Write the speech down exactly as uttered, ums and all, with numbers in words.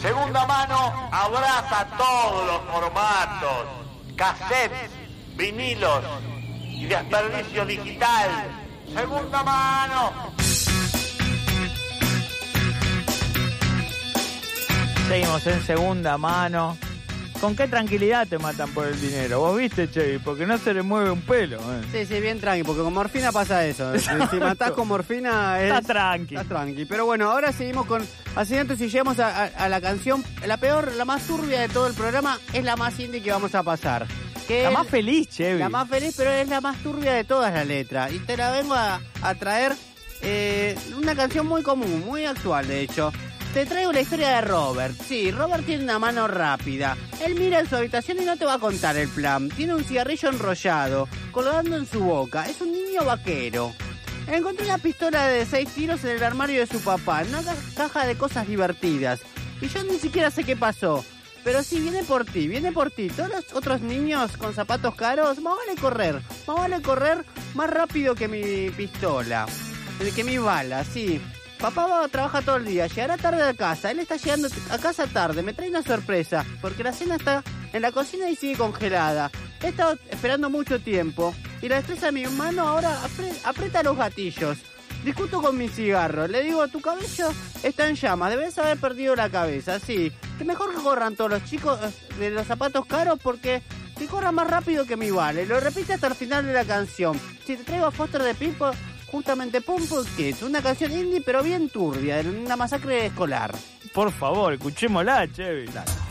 Segunda Mano abraza todos los formatos, cassettes, vinilos y desperdicio digital. Segunda Mano. Seguimos en Segunda Mano. ¿Con qué tranquilidad te matan por el dinero? ¿Vos viste, Chevy? Porque no se le mueve un pelo. ¿eh? Sí, sí, bien tranqui, porque con morfina pasa eso. Si, si matás con morfina es... Está tranqui. Está tranqui. Pero bueno, ahora seguimos con Accidentes y llegamos a, a, a la canción, la peor, la más turbia de todo el programa, es la más indie que vamos a pasar. Que la es, más feliz, Chevy. La más feliz, pero es la más turbia de todas las letras. Y te la vengo a, a traer eh, una canción muy común, muy actual, de hecho. Te traigo la historia de Robert. Sí, Robert tiene una mano rápida. Él mira en su habitación y no te va a contar el plan. Tiene un cigarrillo enrollado, colgando en su boca. Es un niño vaquero. Encontró una pistola de seis tiros en el armario de su papá, en una caja de cosas divertidas. Y yo ni siquiera sé qué pasó. Pero sí, viene por ti, viene por ti. Todos los otros niños con zapatos caros, más vale correr. Más vale correr más rápido que mi pistola. Que mi bala, sí. Papá va a trabajar todo el día, llegará tarde a casa. Él está llegando a casa tarde, me trae una sorpresa, porque la cena está en la cocina y sigue congelada. He estado esperando mucho tiempo y la destreza de mi mano ahora apre- aprieta los gatillos. Discuto con mi cigarro, le digo, tu cabello está en llamas, debes haber perdido la cabeza, sí. Que mejor que corran todos los chicos de los zapatos caros porque que corran más rápido que mi vale. Lo repite hasta el final de la canción. Si te traigo a Foster the People, justamente Pumple Kids, una canción indie pero bien turbia, de una masacre escolar. Por favor, escuchémosla, Chevy. Dale.